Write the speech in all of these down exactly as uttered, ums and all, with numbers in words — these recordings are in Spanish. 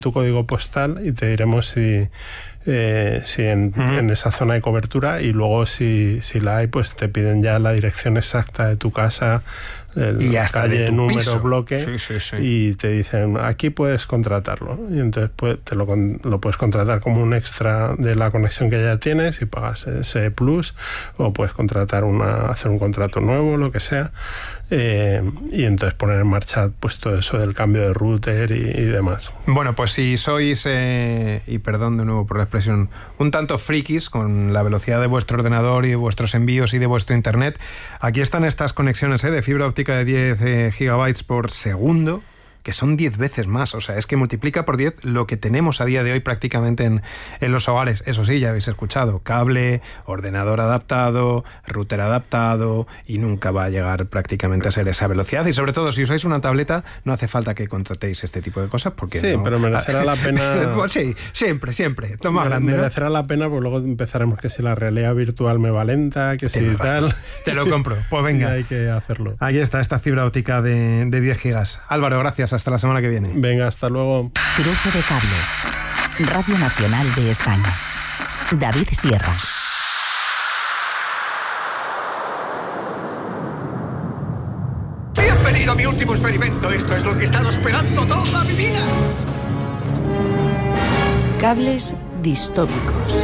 tu código postal y te diremos si, eh, si en, uh-huh. en esa zona hay cobertura, y luego si, si la hay, pues te piden ya la dirección exacta de tu casa, el y hasta calle, de tu número, piso. bloque, sí, sí, sí. y te dicen, aquí puedes contratarlo, y entonces pues, te lo, lo puedes contratar como un extra de la conexión que ya tienes y pagas ese plus, o puedes contratar una, hacer un contrato nuevo, lo que sea, eh, y entonces poner en marcha pues todo eso del cambio de router y, y demás. Bueno, pues si sois, eh, y perdón de nuevo por la expresión, un tanto frikis con la velocidad de vuestro ordenador y de vuestros envíos y de vuestro internet, aquí están estas conexiones eh, de fibra óptica de diez eh, gigabytes por segundo, que son diez veces más. O sea, es que multiplica por diez lo que tenemos a día de hoy prácticamente en, en los hogares. Eso sí, ya habéis escuchado, cable, ordenador adaptado, router adaptado, y nunca va a llegar prácticamente a ser esa velocidad. Y sobre todo, si usáis una tableta, no hace falta que contratéis este tipo de cosas, porque sí, no... pero merecerá la pena. Pues sí, siempre, siempre. Toma Mere, grande, ¿no? Merecerá la pena, pues luego empezaremos que si la realidad virtual me va lenta, que si tal. Te lo compro. Pues venga. Y hay que hacerlo. Aquí está esta fibra óptica de, de diez gigas. Álvaro, gracias. Hasta la semana que viene. Venga, hasta luego. Cruce de cables. Radio Nacional de España. David Sierra. Bienvenido a mi último experimento. Esto es lo que he estado esperando toda mi vida. Cables distópicos.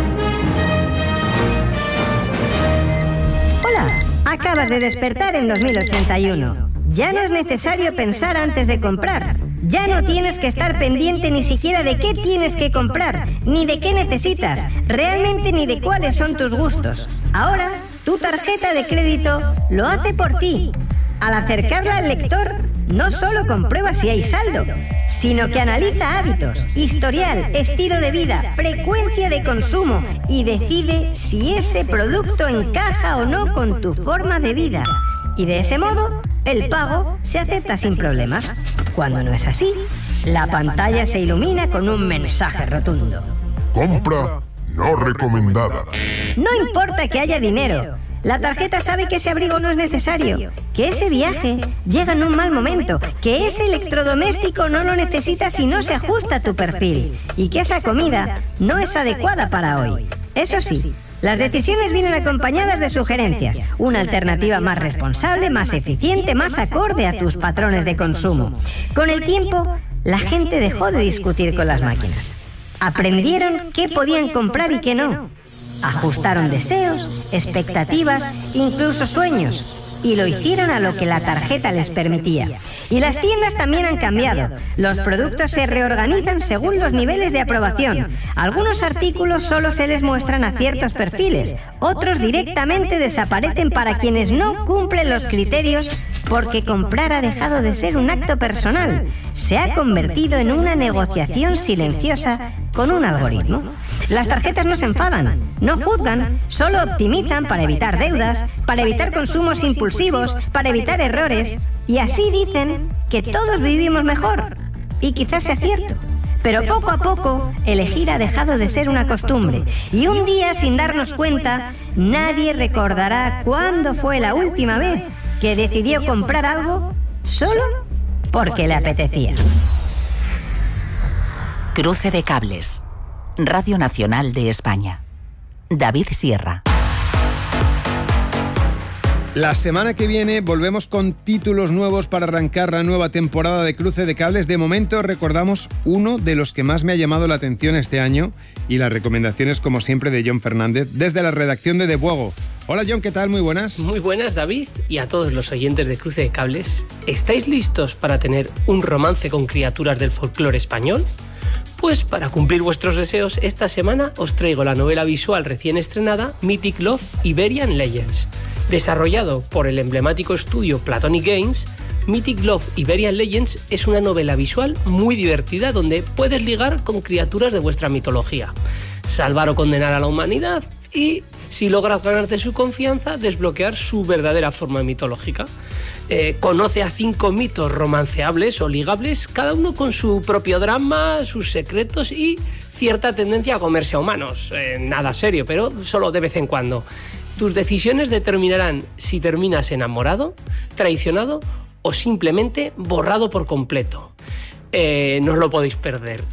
Hola, acabas de despertar en dos mil ochenta y uno. Ya no es necesario pensar antes de comprar. Ya no tienes que estar pendiente ni siquiera de qué tienes que comprar, ni de qué necesitas, realmente ni de cuáles son tus gustos. Ahora, tu tarjeta de crédito lo hace por ti. Al acercarla al lector, no solo comprueba si hay saldo, sino que analiza hábitos, historial, estilo de vida, frecuencia de consumo y decide si ese producto encaja o no con tu forma de vida. Y de ese modo, el pago se acepta sin problemas. Cuando no es así, la pantalla se ilumina con un mensaje rotundo. Compra no recomendada. No importa que haya dinero. La tarjeta sabe que ese abrigo no es necesario, que ese viaje llega en un mal momento, que ese electrodoméstico no lo necesitas si no se ajusta a tu perfil, y que esa comida no es adecuada para hoy. Eso sí, las decisiones vienen acompañadas de sugerencias, una alternativa más responsable, más eficiente, más acorde a tus patrones de consumo. Con el tiempo, la gente dejó de discutir con las máquinas. Aprendieron qué podían comprar y qué no. Ajustaron deseos, expectativas, incluso sueños. Y lo hicieron a lo que la tarjeta les permitía. Y las tiendas también han cambiado. Los productos se reorganizan según los niveles de aprobación. Algunos artículos solo se les muestran a ciertos perfiles. Otros directamente desaparecen para quienes no cumplen los criterios, porque comprar ha dejado de ser un acto personal. Se ha convertido en una negociación silenciosa con un algoritmo. Las tarjetas no se enfadan, no juzgan, solo optimizan para evitar deudas, para evitar consumos impulsivos, para evitar errores, y así dicen que todos vivimos mejor. Y quizás sea cierto, pero poco a poco elegir ha dejado de ser una costumbre, y un día, sin darnos cuenta, nadie recordará cuándo fue la última vez que decidió comprar algo solo porque le apetecía. Cruce de cables. Radio Nacional de España. David Sierra. La semana que viene volvemos con títulos nuevos para arrancar la nueva temporada de Cruce de Cables. De momento recordamos uno de los que más me ha llamado la atención este año, y las recomendaciones, como siempre, de John Fernández desde la redacción de De Buego. Hola John, ¿qué tal? Muy buenas. Muy buenas, David, y a todos los oyentes de Cruce de Cables. ¿Estáis listos para tener un romance con criaturas del folclore español? Pues para cumplir vuestros deseos, esta semana os traigo la novela visual recién estrenada Mythic Love Iberian Legends. Desarrollado por el emblemático estudio Platonic Games, Mythic Love Iberian Legends es una novela visual muy divertida donde puedes ligar con criaturas de vuestra mitología, salvar o condenar a la humanidad y, si logras ganarte su confianza, desbloquear su verdadera forma mitológica. Eh, conoce a cinco mitos romanceables o ligables, cada uno con su propio drama, sus secretos y cierta tendencia a comerse a humanos. Eh, nada serio, pero solo de vez en cuando. Tus decisiones determinarán si terminas enamorado, traicionado o simplemente borrado por completo. eh, no os lo podéis perder.